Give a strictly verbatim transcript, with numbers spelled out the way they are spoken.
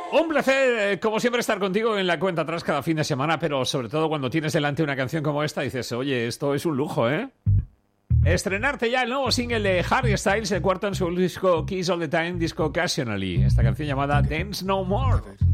Un placer, eh, como siempre, estar contigo en la cuenta atrás cada fin de semana, pero sobre todo cuando tienes delante una canción como esta, dices, oye, esto es un lujo, ¿eh? Estrenarte ya el nuevo single de Harry Styles, el cuarto en su disco Kiss All The Time, disco Occasionally. Esta canción llamada Dance No More.